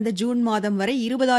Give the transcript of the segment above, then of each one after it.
இந்த ஜூன் மாதம் வரை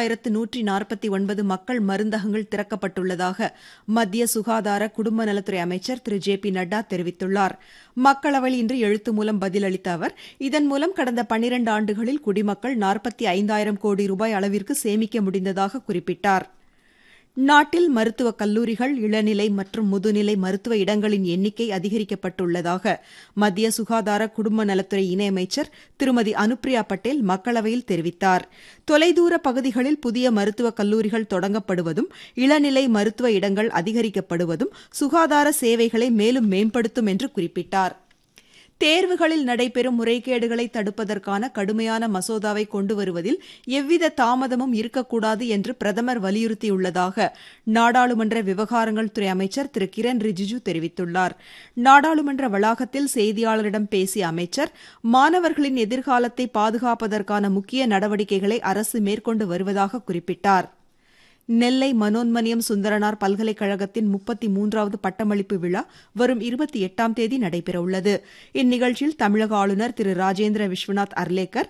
20,149 மக்கள் மருந்தகங்கள் திறக்கப்பட்டுள்ளதாக மத்திய சுகாதார குடும்ப நலத்துறை அமைச்சர் திரு ஜே பி நட்டா தெரிவித்துள்ளார். மக்களவையில் இன்று எழுத்து மூலம் பதிலளித்த அவர், இதன் மூலம் கடந்த 12 ஆண்டுகளில் குடிமக்கள் 45,000 கோடி ரூபாய் அளவிற்கு சேமிக்க முடிந்ததாக குறிப்பிட்டார். நாட்டில் மருத்துவக் கல்லூரிகள், இளநிலை மற்றும் முதுநிலை மருத்துவ இடங்களின் எண்ணிக்கை அதிகரிக்கப்பட்டுள்ளதாக மத்திய சுகாதார குடும்ப நலத்துறை இணையமைச்சர் திருமதி அனுப்பிரியா பட்டேல் மக்களவையில் தெரிவித்தார். தொலைதூர பகுதிகளில் புதிய மருத்துவக் கல்லூரிகள் தொடங்கப்படுவதும், இளநிலை மருத்துவ இடங்கள் அதிகரிக்கப்படுவதும் சுகாதார சேவைகளை மேலும் மேம்படுத்தும் என்று குறிப்பிட்டார். தேர்வுகளில் நடைபெறும் முறைகேடுகளை தடுப்பதற்கான கடுமையான மசோதாவை கொண்டு வருவதில் எவ்வித தாமதமும் இருக்கக்கூடாது என்று பிரதமர் வலியுறுத்தியுள்ளதாக நாடாளுமன்ற விவகாரங்கள் துறை அமைச்சர் திரு கிரண் ரிஜிஜு தெரிவித்துள்ளார். நாடாளுமன்ற வளாகத்தில் செய்தியாளரிடம் பேசிய அமைச்சர், மாணவர்களின் எதிர்காலத்தை பாதுகாப்பதற்கான முக்கிய நடவடிக்கைகளை அரசு மேற்கொண்டு வருவதாக குறிப்பிட்டார். நெல்லை மனோன்மணியம் சுந்தரனார் பல்கலைக்கழகத்தின் 33வது பட்டமளிப்பு விழா வரும் 28ஆம் தேதி நடைபெறவுள்ளது. இந்நிகழ்ச்சியில் தமிழக ஆளுநர் திரு ராஜேந்திர விஸ்வநாத் அர்லேக்கர்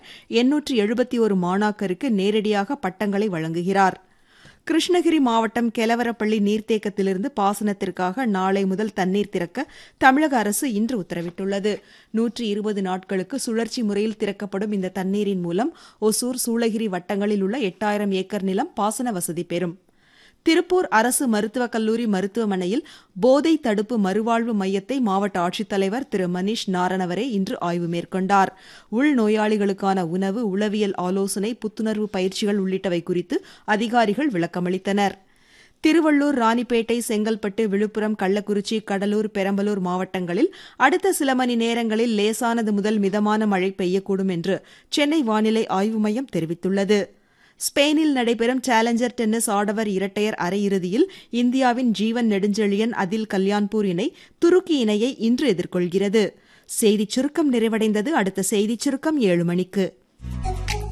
871 மாணாக்கருக்கு நேரடியாக பட்டங்களை வழங்குகிறார். கிருஷ்ணகிரி மாவட்டம் கெலவரப்பள்ளி நீர்த்தேக்கத்திலிருந்து பாசனத்திற்காக நாளை முதல் தண்ணீர் திறக்க தமிழக அரசு இன்று உத்தரவிட்டுள்ளது. 120 நாட்களுக்கு சுழற்சி முறையில் திறக்கப்படும் இந்த தண்ணீரின் மூலம் ஒசூர், சூளகிரி வட்டங்களில் உள்ள 8000 ஏக்கர் நிலம் பாசன வசதி பெறும். திருப்பூர் அரசு மருத்துவக் கல்லூரி மருத்துவமனையில் போதை தடுப்பு மறுவாழ்வு மையத்தை மாவட்ட ஆட்சித்தலைவர் திரு மணீஷ் நாரணவரே இன்று ஆய்வு மேற்கொண்டார். உள்நோயாளிகளுக்கான உணவு, உளவியல் ஆலோசனை, புத்துணர்வு பயிற்சிகள் உள்ளிட்டவை குறித்து அதிகாரிகள் விளக்கமளித்தனர். திருவள்ளூர், ராணிப்பேட்டை, செங்கல்பட்டு, விழுப்புரம், கள்ளக்குறிச்சி, கடலூர், பெரம்பலூர் மாவட்டங்களில் அடுத்த சில மணி நேரங்களில் லேசானது முதல் மிதமான மழை பெய்யக்கூடும் என்று சென்னை வானிலை ஆய்வு மையம் தெரிவித்துள்ளது. ஸ்பெயினில் நடைபெறும் சேலஞ்சர் டென்னிஸ் ஆடவர் இரட்டையர் அரையிறுதியில் இந்தியாவின் ஜீவன் நெடுஞ்செழியன், அதில் கல்யாண்பூர் இணை துருக்கி இணையை இன்று எதிர்கொள்கிறது. செய்திச் சுருக்கம் நிறைவடைந்தது. அடுத்த செய்திச் சுருக்கம் 7 மணிக்கு.